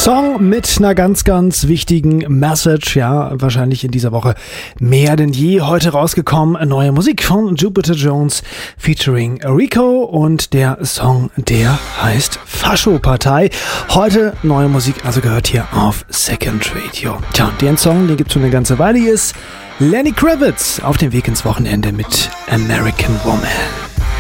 Song mit einer ganz, ganz wichtigen Message, ja, wahrscheinlich in dieser Woche mehr denn je. Heute rausgekommen, neue Musik von Jupiter Jones featuring Rico und der Song, der heißt Fascho-Partei. Heute neue Musik, also gehört hier auf Second Radio. Tja, den Song, den gibt's schon eine ganze Weile, hier ist Lenny Kravitz auf dem Weg ins Wochenende mit American Woman.